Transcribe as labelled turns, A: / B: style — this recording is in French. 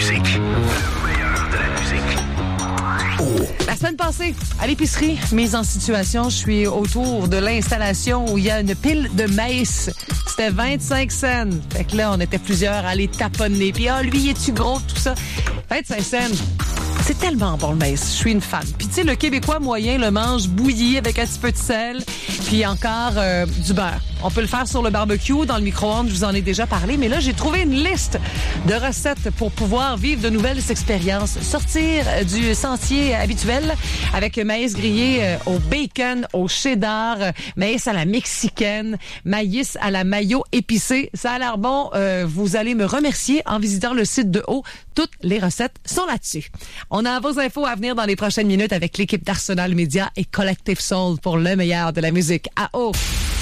A: musique. Le meilleur de la musique.
B: La semaine passée, à l'épicerie, mise en situation, je suis autour de l'installation où il y a une pile de maïs. C'était 25 cents. Fait que là, on était plusieurs à aller taponner. Puis, lui, es-tu gros, tout ça? 25 cents. C'est tellement bon, le maïs. Je suis une fan. Puis, tu sais, le Québécois moyen le mange bouilli avec un petit peu de sel, puis encore du beurre. On peut le faire sur le barbecue, dans le micro-ondes, je vous en ai déjà parlé, mais là, j'ai trouvé une liste de recettes pour pouvoir vivre de nouvelles expériences. Sortir du sentier habituel avec maïs grillé au bacon, au cheddar, maïs à la mexicaine, maïs à la mayo épicée. Ça a l'air bon. Vous allez me remercier en visitant le site de Haut. Toutes les recettes sont là-dessus. On a vos infos à venir dans les prochaines minutes avec l'équipe d'Arsenal Média et Collective Soul pour le meilleur de la musique à Haut.